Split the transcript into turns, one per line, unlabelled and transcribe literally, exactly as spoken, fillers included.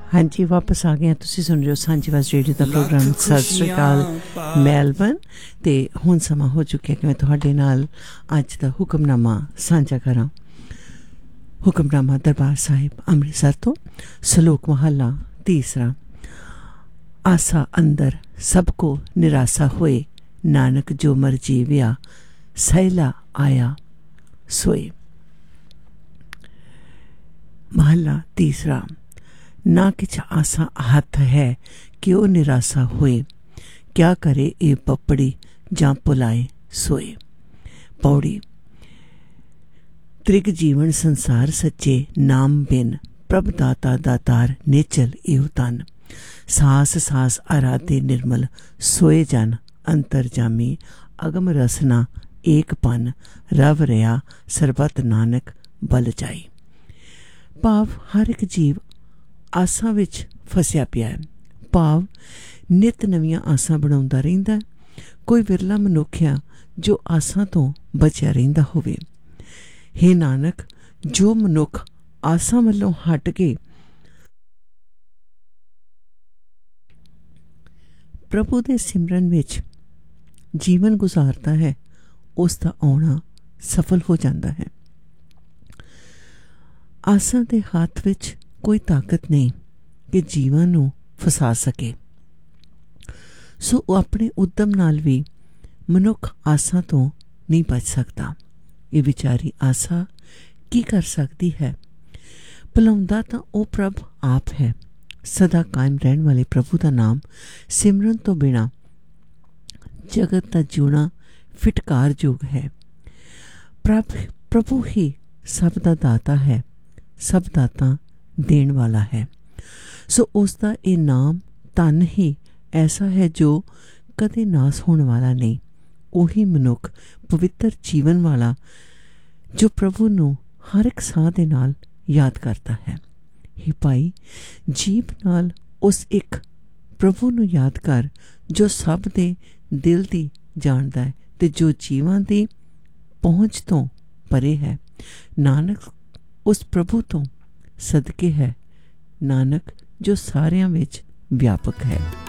हाँ जी, वापस आ गए। तुसी सुन रहे हो सांझीवाज़ रेडियो का प्रोग्राम। सत श्री अकाल मेलबर्न। ते हुण समा हो चुकिया कि मैं तुहाडे नाल अज दा हुक्मनामा सांझा करां। हुक्मनामा दरबार साहिब अमृतसर तो सलोक महला तीसरा। आसा अंदर सबको निराशा होए, नानक जो मर्जी व्या सैला आया सोए। महला तीसरा। ना किछ आसा हथ है कि ओ निराशा होए, क्या करे ए पपड़ी जां पुलाए सोए। पौड़ी। त्रिग जीवन संसार सच्चे नाम बिन, प्रभ दाता दातार नेचल एव तन। सास सास आराधे निर्मल सोए जन, अंतर जामी अगम रसना एक पन। रव रहा सरबत नानक बल जाई। भाव हर एक जीव आसां विच फसिया पिया है। भाव नित नवीं आसां बनाउंदा रहिंदा है। कोई विरला मनुख आ जो आसां तो बचिया रहिंदा होवे। हे नानक, जो मनुख आसां वल्लों हट के प्रभु दे सिमरन विच जीवन गुजारता है, उसका आउणा सफल हो जाता है। आसां दे हाथ विच कोई ताकत नहीं कि जीवन नूं फसा सके। सो अपने उद्यम नाल भी मनुख आसां तो नहीं बच सकता। ये विचारी आसा की कर सकती है? भुलाउंदा तां ओ प्रभ आप है। सदा कायम रहने वाले प्रभु का नाम सिमरन तो बिना जगत का जीना फिटकार जोग है। प्रभ प्रभु ही सब दा दाता है, सब दाता देण वाला है। सो उसका ये नाम धन ही ऐसा है जो कदे नाश होने वाला नहीं। ਉਹੀ ਮਨੁੱਖ पवित्र जीवन वाला जो प्रभु ਨੂੰ हर एक ਸਾਹ ਦੇ ਨਾਲ याद करता है। ही भाई जीव नाल उस एक प्रभु ਨੂੰ याद कर जो सब ਦੇ दिल ਦੀ ਜਾਣਦਾ है ਤੇ जो जीवां ਦੀ पहुँच तो परे है। नानक उस प्रभु तो सदके है, नानक जो सारियां विच व्यापक है।